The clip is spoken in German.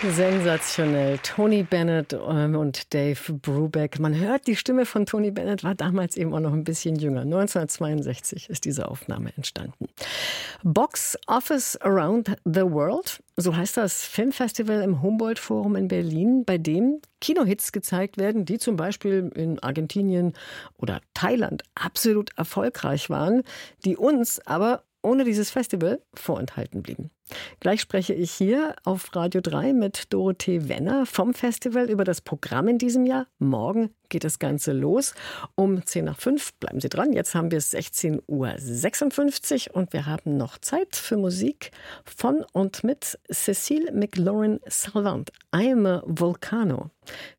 Sensationell. Tony Bennett und Dave Brubeck. Man hört, die Stimme von Tony Bennett war damals eben auch noch ein bisschen jünger. 1962 ist diese Aufnahme entstanden. Box Office Around the World, so heißt das Filmfestival im Humboldt-Forum in Berlin, bei dem Kinohits gezeigt werden, die zum Beispiel in Argentinien oder Thailand absolut erfolgreich waren, die uns aber ohne dieses Festival vorenthalten blieben. Gleich spreche ich hier auf Radio 3 mit Dorothee Wenner vom Festival über das Programm in diesem Jahr. Morgen geht das Ganze los um 10:05. Bleiben Sie dran, jetzt haben wir es 16:56 Uhr und wir haben noch Zeit für Musik von und mit Cécile McLaurin-Salvant. I am a Volcano.